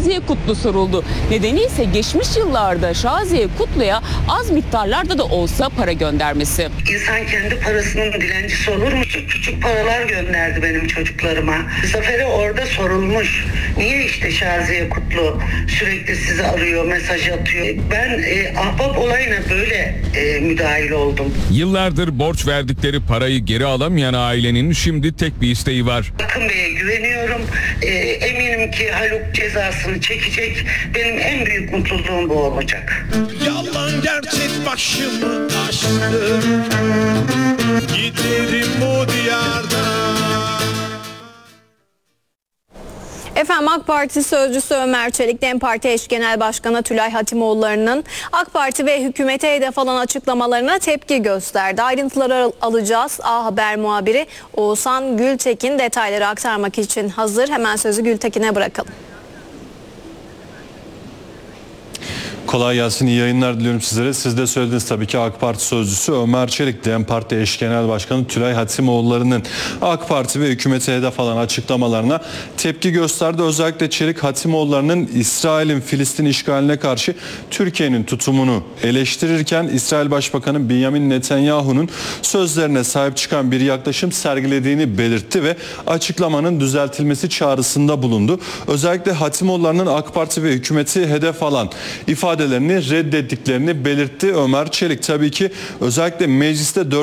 Şaziye Kutlu soruldu. Nedeni ise geçmiş yıllarda Şaziye Kutlu'ya az miktarlarda da olsa para göndermesi. İnsan kendi parasının dilencisi olur mu? Küçük paralar gönderdi benim çocuklarıma. Zafer'e orada sorulmuş. Niye işte Şaziye Kutlu sürekli sizi arıyor, mesaj atıyor? Ben ahbap olayına böyle müdahil oldum. Yıllardır borç verdikleri parayı geri alamayan ailenin şimdi tek bir isteği var. Akın Bey'e güveniyorum. Eminim ki Haluk cezasını çekecek. Benim en büyük mutluluğum bu olacak. Yalan gerçek başımı aştı. Giderim bu diyarda. Efendim AK Parti sözcüsü Ömer Çelik, DEM Parti eş genel başkanı Tülay Hatimoğulları'nın AK Parti ve hükümete hedef alan açıklamalarına tepki gösterdi. Ayrıntıları alacağız. A Haber muhabiri Oğuzhan Gültekin detayları aktarmak için hazır. Hemen sözü Gültekin'e bırakalım. Kolay gelsin, iyi yayınlar diliyorum sizlere. Siz de söylediniz tabii ki AK Parti sözcüsü Ömer Çelik, DEM Parti eş genel başkanı Tülay Hatimoğulları'nın AK Parti ve hükümete hedef alan açıklamalarına tepki gösterdi. Özellikle Çelik, Hatimoğulları'nın İsrail'in Filistin işgaline karşı Türkiye'nin tutumunu eleştirirken İsrail Başbakanı Benjamin Netanyahu'nun sözlerine sahip çıkan bir yaklaşım sergilediğini belirtti ve açıklamanın düzeltilmesi çağrısında bulundu. Özellikle Hatimoğulları'nın AK Parti ve hükümeti hedef alan ifadelerini reddettiklerini belirtti Ömer Çelik. Tabii ki özellikle mecliste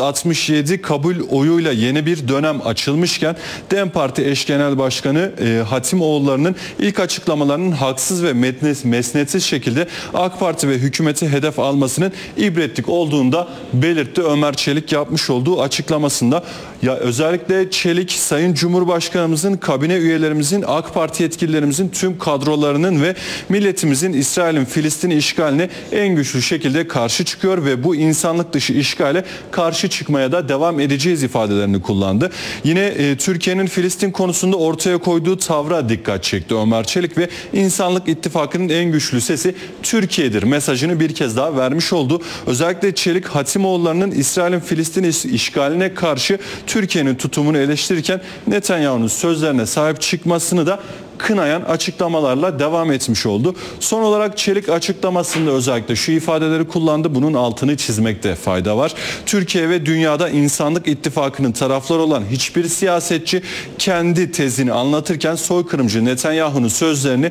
467 kabul oyuyla yeni bir dönem açılmışken DEM Parti eş genel başkanı Hatimoğulları'nın ilk açıklamalarının haksız ve mesnetsiz şekilde AK Parti ve hükümeti hedef almasının ibretlik olduğunu da belirtti Ömer Çelik yapmış olduğu açıklamasında. Ya özellikle Çelik, Sayın Cumhurbaşkanımızın, kabine üyelerimizin, AK Parti yetkililerimizin, tüm kadrolarının ve milletimizin İsrail'in Filistin işgaline en güçlü şekilde karşı çıkıyor ve bu insanlık dışı işgale karşı çıkmaya da devam edeceğiz ifadelerini kullandı. Yine Türkiye'nin Filistin konusunda ortaya koyduğu tavra dikkat çekti Ömer Çelik ve insanlık ittifakının en güçlü sesi Türkiye'dir mesajını bir kez daha vermiş oldu. Özellikle Çelik, Hatimoğulları'nın İsrail'in Filistin işgaline karşı Türkiye'nin tutumunu eleştirirken Netanyahu'nun sözlerine sahip çıkmasını da kınayan açıklamalarla devam etmiş oldu. Son olarak Çelik açıklamasında özellikle şu ifadeleri kullandı. Bunun altını çizmekte fayda var. Türkiye ve dünyada insanlık ittifakının tarafları olan hiçbir siyasetçi kendi tezini anlatırken soykırımcı Netanyahu'nun sözlerini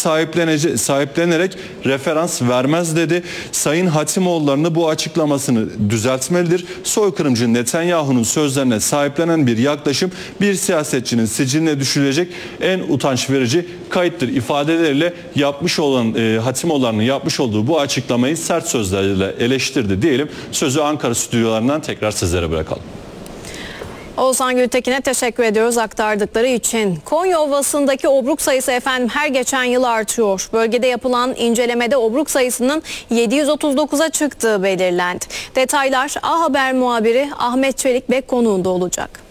sahiplenerek referans vermez dedi. Sayın Hatimoğulları'nı bu açıklamasını düzeltmelidir. Soykırımcı Netanyahu'nun sözlerine sahiplenen bir yaklaşım bir siyasetçinin siciline düşülecek en utanç verici kayıttır ifadeleriyle yapmış olan Hatimoğulları'nın yapmış olduğu bu açıklamayı sert sözlerle eleştirdi diyelim. Sözü Ankara stüdyolarından tekrar sizlere bırakalım. Oğuzhan Gültekin'e teşekkür ediyoruz aktardıkları için. Konya Ovası'ndaki obruk sayısı efendim her geçen yıl artıyor. Bölgede yapılan incelemede obruk sayısının 739'a çıktığı belirlendi. Detaylar A Haber muhabiri Ahmet Çelik ve konuğunda olacak.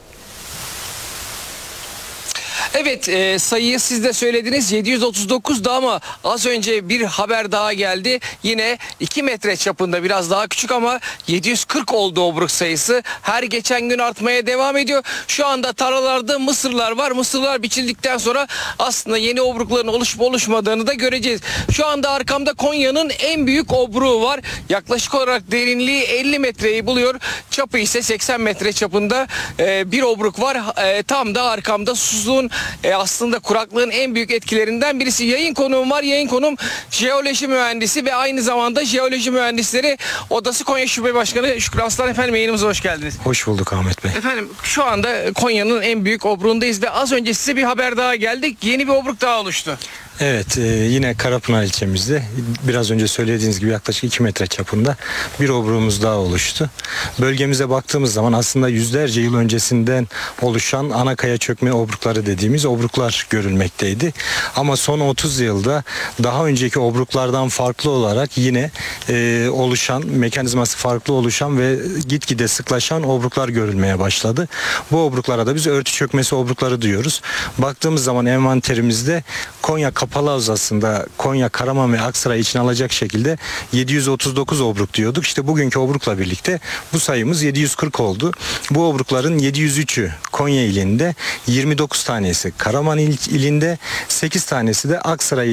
Evet, sayıyı siz de söylediniz 739'da ama az önce bir haber daha geldi. Yine 2 metre çapında, biraz daha küçük ama 740 oldu obruk sayısı. Her geçen gün artmaya devam ediyor. Şu anda tarlalarda mısırlar var. Mısırlar biçildikten sonra aslında yeni obrukların oluşup oluşmadığını da göreceğiz. Şu anda arkamda Konya'nın en büyük obruğu var. Yaklaşık olarak derinliği 50 metreyi buluyor. Çapı ise 80 metre çapında bir obruk var. Tam da arkamda susuzluğun aslında kuraklığın en büyük etkilerinden birisi. Yayın konuğum var. Yayın konuğum jeoloji mühendisi ve aynı zamanda Jeoloji Mühendisleri Odası Konya Şube Başkanı Şükrü Aslan. Efendim yayınımıza hoş geldiniz. Hoş bulduk Ahmet Bey. Efendim şu anda Konya'nın en büyük obruğundayız ve az önce size bir haber daha geldik. Yeni bir obruk daha oluştu. Evet, yine Karapınar ilçemizde biraz önce söylediğiniz gibi yaklaşık 2 metre çapında bir obruğumuz daha oluştu. Bölgemize baktığımız zaman aslında yüzlerce yıl öncesinden oluşan ana kaya çökme obrukları dediğimiz obruklar görülmekteydi. Ama son 30 yılda daha önceki obruklardan farklı olarak yine oluşan, mekanizması farklı oluşan ve gitgide sıklaşan obruklar görülmeye başladı. Bu obruklara da biz örtü çökmesi obrukları diyoruz. Baktığımız zaman envanterimizde Konya Kapalı Havzası'nda Konya, Karaman ve Aksaray için alacak şekilde 739 obruk diyorduk. İşte bugünkü obrukla birlikte bu sayımız 740 oldu. Bu obrukların 703'ü Konya ilinde, 29 tanesi Karaman ilinde, 8 tanesi de Aksaray